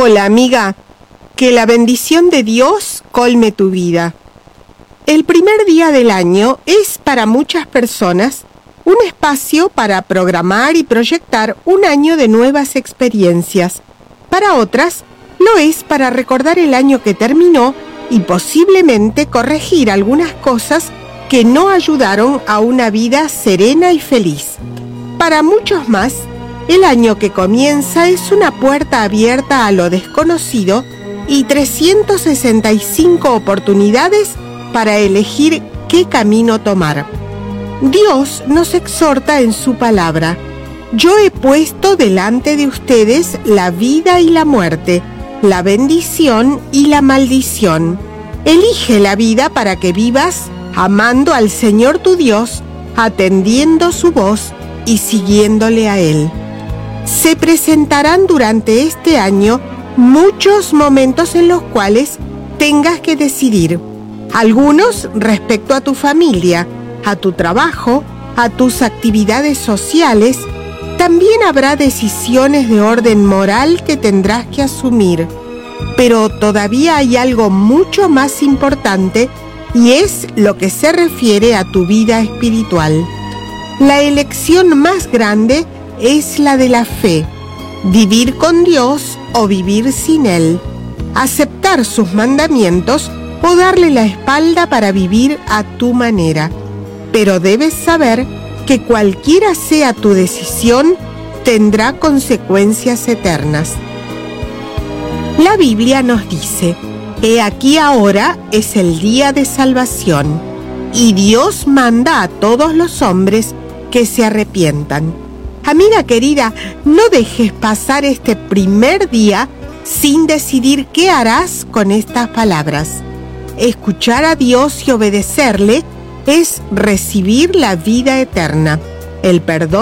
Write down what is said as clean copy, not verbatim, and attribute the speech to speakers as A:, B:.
A: Hola, amiga. Que la bendición de Dios colme tu vida. El primer día del año es para muchas personas un espacio para programar y proyectar un año de nuevas experiencias. Para otras, lo es para recordar el año que terminó y posiblemente corregir algunas cosas que no ayudaron a una vida serena y feliz. Para muchos más, el año que comienza es una puerta abierta a lo desconocido y 365 oportunidades para elegir qué camino tomar. Dios nos exhorta en su palabra: yo he puesto delante de ustedes la vida y la muerte, la bendición y la maldición. Elige la vida para que vivas amando al Señor tu Dios, atendiendo su voz y siguiéndole a Él. Se presentarán durante este año muchos momentos en los cuales tengas que decidir. Algunos respecto a tu familia, a tu trabajo, a tus actividades sociales. También habrá decisiones de orden moral que tendrás que asumir. Pero todavía hay algo mucho más importante, y es lo que se refiere a tu vida espiritual. La elección más grande es la de la fe: vivir con Dios o vivir sin Él, aceptar sus mandamientos o darle la espalda para vivir a tu manera. Pero debes saber que cualquiera sea tu decisión, tendrá consecuencias eternas. La Biblia nos dice: he aquí ahora es el día de salvación, y Dios manda a todos los hombres que se arrepientan. Amiga querida, no dejes pasar este primer día sin decidir qué harás con estas palabras. Escuchar a Dios y obedecerle es recibir la vida eterna, el perdón